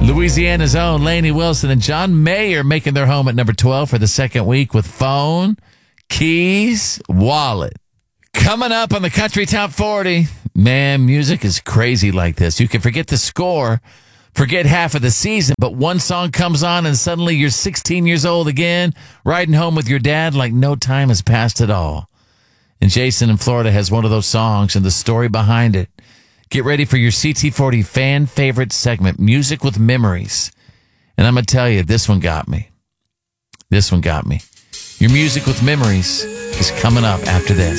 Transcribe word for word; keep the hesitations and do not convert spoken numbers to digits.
Louisiana's own Lainey Wilson and John Mayer making their home at number twelve for the second week with Phone, Keys, Wallet. Coming up on the Country Top forty, man, music is crazy like this. You can forget the score, forget half of the season, but one song comes on and suddenly you're sixteen years old again, riding home with your dad like no time has passed at all. And Jason in Florida has one of those songs and the story behind it. Get ready for your C T forty fan favorite segment, Music with Memories. And I'm going to tell you, this one got me. This one got me. Your Music with Memories is coming up after this.